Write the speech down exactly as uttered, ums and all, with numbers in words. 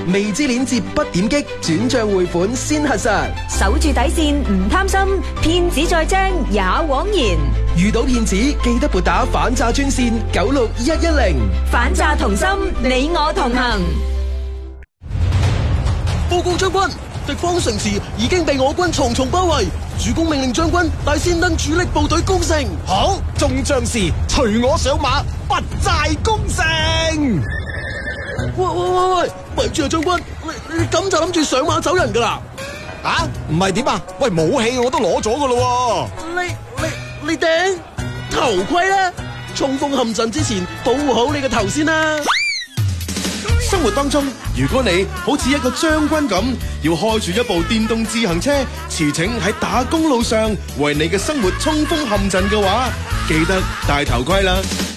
未知鏈接不點擊，轉賬匯款先核實。 守住底線唔貪心，騙子再精也枉然。 遇到騙子記得撥打反詐專線九六一一零。 反詐同心，你我同行。 報告將軍，敵方城池已經被我軍重重包圍，主公命令將軍帶先登主力部隊攻城。 好，眾將士隨我上馬，不寨攻城。 喂喂喂喂，咪住啊將軍，你你咁就諗住上馬走人噶啦？ 啊，唔係點啊？喂，武器我都攞咗噶咯。 你你你頂頭盔咧？衝鋒陷陣之前，保護好你個頭先啦。 生活當中，如果你好似一個將軍咁，要開住一部電動自行車，馳騁喺打公路上，為你嘅生活衝鋒陷陣嘅話，記得戴頭盔啦。